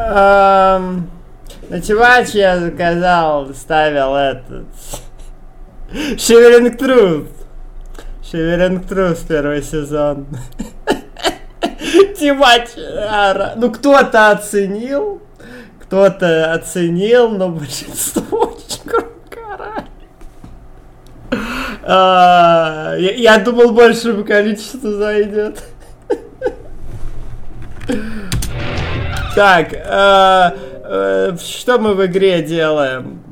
Ночевать я заказал, ставил этот... Shivering Truth. Shivering Truth первый сезон. Тимач. Ну, кто-то оценил, но большинство очень громко орали. Я думал, большему количеству зайдет. Так, что мы в игре делаем?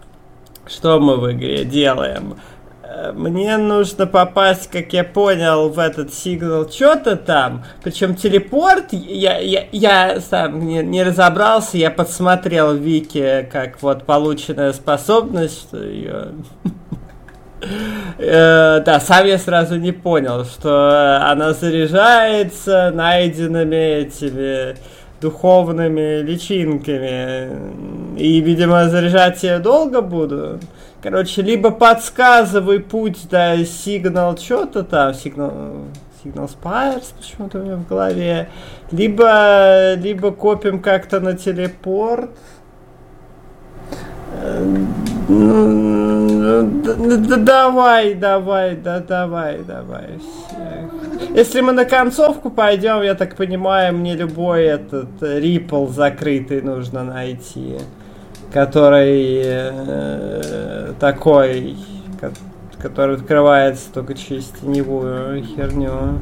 Мне нужно попасть, как я понял, в этот сигнал что-то там. Причем телепорт, я сам не разобрался, я подсмотрел в вики, как вот полученная способность, что ее... Да, сам я сразу не понял, что она заряжается найденными этими духовными личинками. И, видимо, заряжать я долго буду. Короче, либо подсказывай путь до Signal что-то там, Signal Spires почему-то у меня в голове, либо копим как-то на телепорт. Давай. Если мы на концовку пойдем, я так понимаю, мне любой этот Ripple закрытый нужно найти, который такой, который открывается только через теневую херню.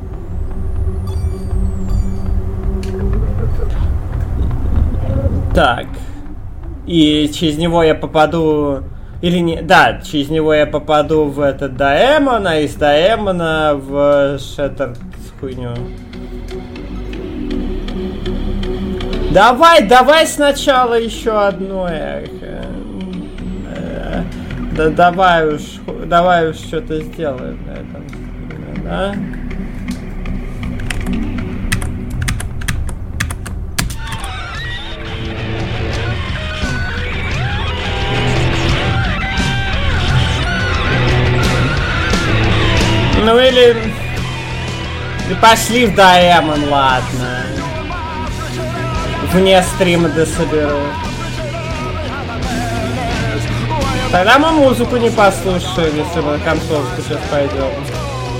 Так. И через него я попаду... Или не... Да, через него я попаду в этот Даэмона, из Даэмона в Shattered хуйню. Давай сначала еще одно. Да давай уж что-то сделаем на этом. Да? Ну или пошли в Даэмон, ладно. Вне стрима дособеру. Тогда мы музыку не послушаем, если мы на концовку сейчас пойдем.